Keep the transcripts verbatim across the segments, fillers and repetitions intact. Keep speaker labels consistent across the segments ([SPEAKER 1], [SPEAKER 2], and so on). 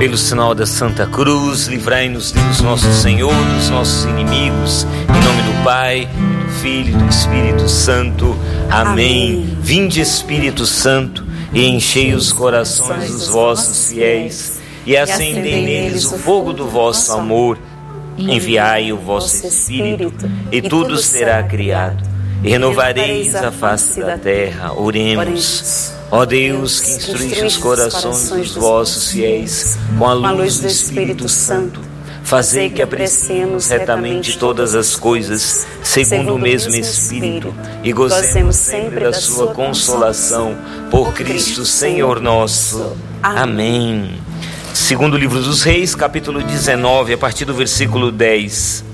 [SPEAKER 1] Pelo sinal da Santa Cruz, livrai-nos, Deus nosso Senhor, dos nossos inimigos, em nome do Pai, do Filho e do Espírito Santo. Amém. Amém. Vinde, Espírito Santo, e enchei os corações dos vossos fiéis, e acendei neles o fogo do vosso amor. Enviai o vosso Espírito, e tudo será criado, e renovareis a face da terra. Oremos. Ó Deus, que instruís os corações dos vossos fiéis com a luz do Espírito Santo, fazei que apreciemos retamente todas as coisas, segundo o mesmo Espírito, e gozemos sempre da sua consolação, por Cristo Senhor nosso. Amém. Segundo livro dos Reis, capítulo dezenove, a partir do versículo dez.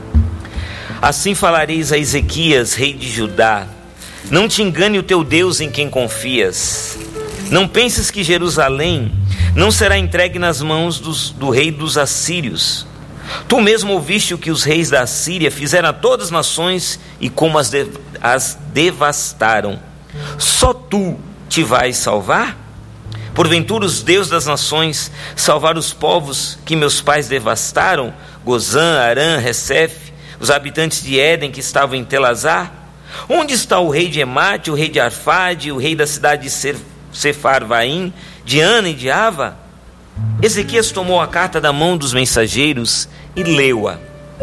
[SPEAKER 1] Assim falareis a Ezequias, rei de Judá: não te engane o teu Deus em quem confias. Não penses que Jerusalém não será entregue nas mãos dos, do rei dos assírios. Tu mesmo ouviste o que os reis da Assíria fizeram a todas as nações e como as, de, as devastaram. Só tu te vais salvar? Porventura os deuses das nações salvaram os povos que meus pais devastaram? Gozã, Arã, Resef, os habitantes de Éden que estavam em Telazar? Onde está o rei de Emate, o rei de Arfade, o rei da cidade de Sefarvaim, de Ana e de Ava? Ezequias tomou a carta da mão dos mensageiros e leu-a.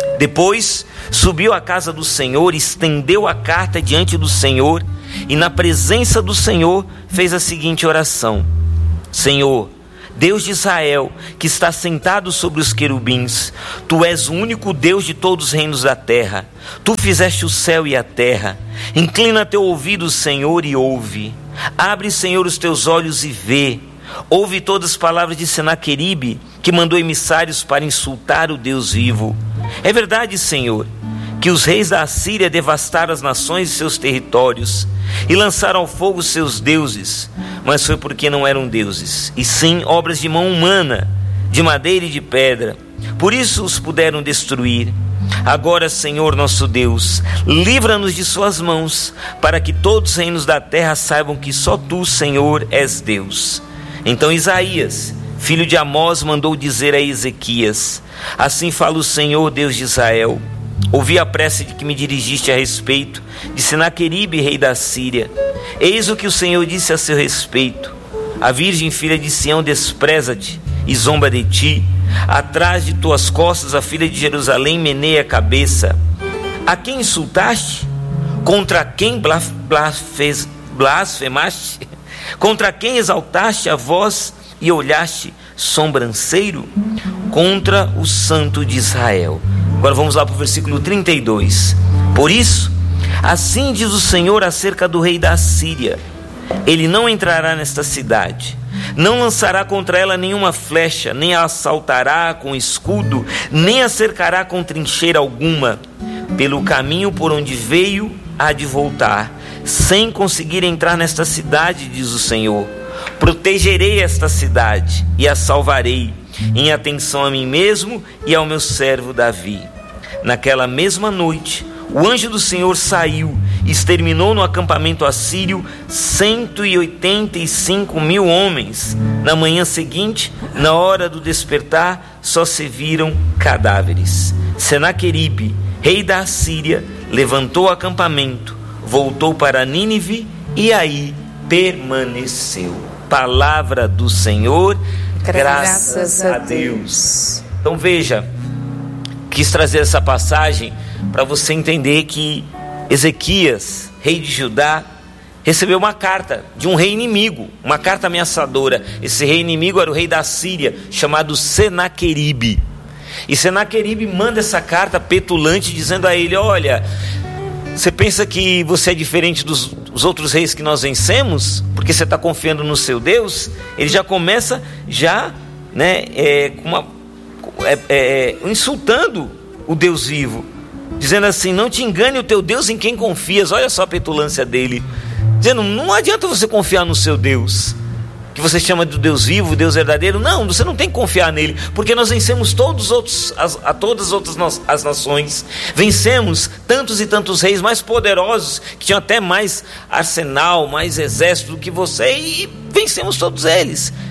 [SPEAKER 1] Depois subiu à casa do Senhor, estendeu a carta diante do Senhor e na presença do Senhor fez a seguinte oração: Senhor, Deus de Israel, que está sentado sobre os querubins, Tu és o único Deus de todos os reinos da terra. Tu fizeste o céu e a terra. Inclina teu ouvido, Senhor, e ouve. Abre, Senhor, os teus olhos e vê. Ouve todas as palavras de Senaqueribe, que mandou emissários para insultar o Deus vivo. É verdade, Senhor, que os reis da Assíria devastaram as nações e seus territórios e lançaram ao fogo seus deuses, mas foi porque não eram deuses, e sim obras de mão humana, de madeira e de pedra. Por isso os puderam destruir. Agora, Senhor nosso Deus, livra-nos de suas mãos, para que todos os reinos da terra saibam que só Tu, Senhor, és Deus. Então Isaías, filho de Amós, mandou dizer a Ezequias: assim fala o Senhor, Deus de Israel: ouvi a prece de que me dirigiste a respeito de Senaqueribe, rei da Síria. Eis o que o Senhor disse a seu respeito: a virgem filha de Sião despreza-te e zomba de ti. Atrás de tuas costas a filha de Jerusalém meneia a cabeça. A quem insultaste? Contra quem blasfemaste? Contra quem exaltaste a voz e olhaste sobranceiro? Contra o Santo de Israel. Agora vamos lá para o versículo trinta e dois. Por isso, assim diz o Senhor acerca do rei da Assíria: ele não entrará nesta cidade, não lançará contra ela nenhuma flecha, nem a assaltará com escudo, nem a cercará com trincheira alguma. Pelo caminho por onde veio, há de voltar, sem conseguir entrar nesta cidade, diz o Senhor. Protegerei esta cidade e a salvarei, em atenção a mim mesmo e ao meu servo Davi. Naquela mesma noite, o anjo do Senhor saiu e exterminou no acampamento assírio cento e oitenta e cinco mil homens. Na manhã seguinte, na hora do despertar, só se viram cadáveres. Senaqueribe, rei da Assíria, levantou o acampamento, voltou para Nínive e aí permaneceu. Palavra do Senhor, graças, graças a Deus. Então veja, quis trazer essa passagem para você entender que Ezequias, rei de Judá, recebeu uma carta de um rei inimigo, uma carta ameaçadora. Esse rei inimigo era o rei da Síria, chamado Senaqueribe. E Senaqueribe manda essa carta petulante, dizendo a ele: olha, você pensa que você é diferente dos, dos outros reis que nós vencemos, porque você está confiando no seu Deus? Ele já começa já, né, é, com uma, é, é, insultando o Deus vivo, dizendo assim: não te engane o teu Deus em quem confias. Olha só a petulância dele, dizendo: não adianta você confiar no seu Deus, que você chama de Deus vivo, Deus verdadeiro. Não, você não tem que confiar nele, porque nós vencemos todos os outros, as, a todas as outras as nações. Vencemos tantos e tantos reis mais poderosos, que tinham até mais arsenal, mais exército do que você, e vencemos todos eles.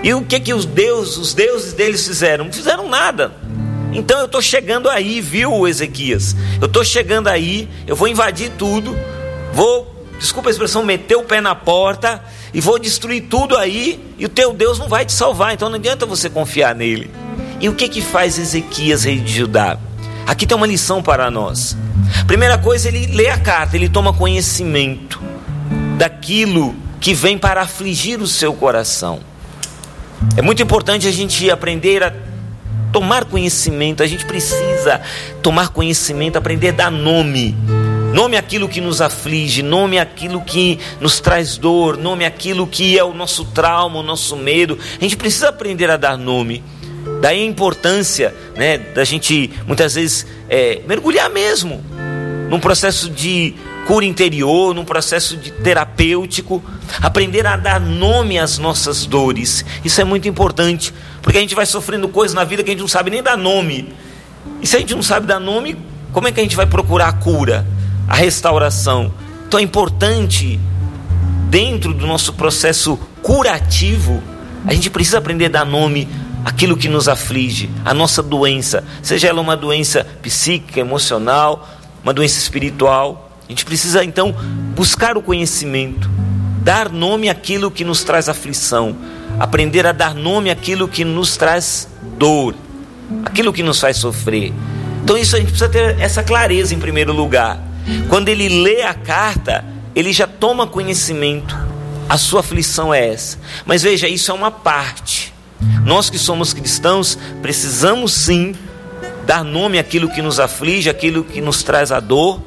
[SPEAKER 1] E o que que os deuses, os deuses deles fizeram? Não fizeram nada. Então eu estou chegando aí, viu, Ezequias? Eu estou chegando aí, eu vou invadir tudo, vou, desculpa a expressão, meter o pé na porta e vou destruir tudo aí, e o teu Deus não vai te salvar, então não adianta você confiar nele. E o que que faz Ezequias, rei de Judá? Aqui tem uma lição para nós. Primeira coisa, ele lê a carta, ele toma conhecimento daquilo que vem para afligir o seu coração. É muito importante a gente aprender a tomar conhecimento, a gente precisa tomar conhecimento, aprender a dar nome. Nome àquilo que nos aflige, nome àquilo que nos traz dor, nome àquilo que é o nosso trauma, o nosso medo. A gente precisa aprender a dar nome. Daí a importância, né, da gente muitas vezes é, mergulhar mesmo num processo de cura interior, num processo de terapêutico, aprender a dar nome às nossas dores. Isso é muito importante, porque a gente vai sofrendo coisas na vida que a gente não sabe nem dar nome. E se a gente não sabe dar nome, como é que a gente vai procurar a cura, a restauração? Então é importante, dentro do nosso processo curativo, a gente precisa aprender a dar nome àquilo que nos aflige, a nossa doença, seja ela uma doença psíquica, emocional, uma doença espiritual. A gente precisa então buscar o conhecimento, dar nome àquilo que nos traz aflição, aprender a dar nome àquilo que nos traz dor, aquilo que nos faz sofrer. Então isso a gente precisa ter essa clareza em primeiro lugar. Quando ele lê a carta, ele já toma conhecimento, a sua aflição é essa. Mas veja, isso é uma parte. Nós que somos cristãos precisamos sim dar nome àquilo que nos aflige, àquilo que nos traz a dor,